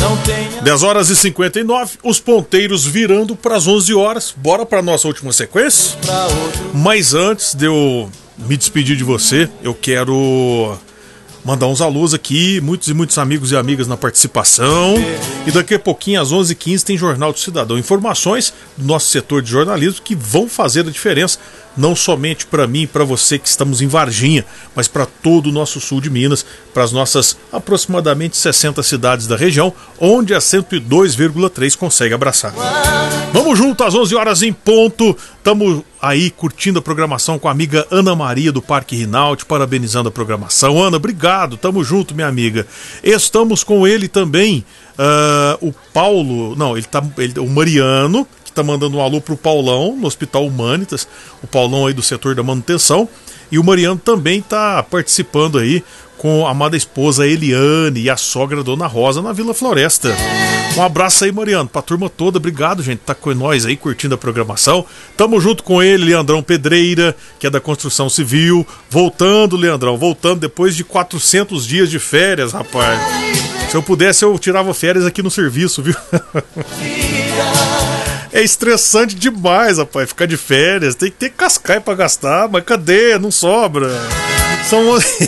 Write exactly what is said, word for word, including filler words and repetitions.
dez horas e cinquenta e nove, os ponteiros virando para as onze horas. Bora para nossa última sequência? Mas antes de eu me despedir de você, eu quero mandar uns alôs aqui, muitos e muitos amigos e amigas na participação. E daqui a pouquinho, às onze e quinze, tem Jornal do Cidadão. Informações do nosso setor de jornalismo que vão fazer a diferença, não somente para mim e para você que estamos em Varginha, mas para todo o nosso sul de Minas, para as nossas aproximadamente sessenta cidades da região, onde a cento e dois vírgula três consegue abraçar. Vamos junto às onze horas em ponto. Estamos aí curtindo a programação com a amiga Ana Maria do Parque Rinaldi, parabenizando a programação. Ana, obrigado, tamo junto, minha amiga. Estamos com ele também, uh, o Paulo, não, ele tá, ele, o Mariano, que tá mandando um alô pro Paulão, no Hospital Humanitas, o Paulão aí do setor da manutenção, e o Mariano também tá participando aí com a amada esposa Eliane e a sogra Dona Rosa na Vila Floresta. Um abraço aí, Mariano, pra turma toda, obrigado, gente, tá com nós aí, curtindo a programação. Tamo junto com ele, Leandrão Pedreira, que é da Construção Civil, voltando, Leandrão, voltando depois de quatrocentos dias de férias, rapaz. Se eu pudesse, eu tirava férias aqui no serviço, viu? É estressante demais, rapaz, ficar de férias, tem que ter cascaio pra gastar, mas cadê? Não sobra. São